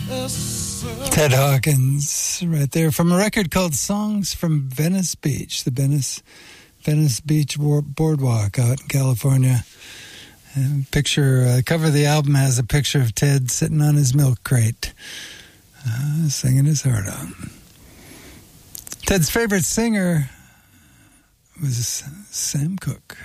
Ted Hawkins, right there, from a record called Songs from Venice Beach, the Venice Beach Boardwalk out in California. And cover of the album has a picture of Ted sitting on his milk crate, singing his heart out. Ted's favorite singer was Sam Cooke.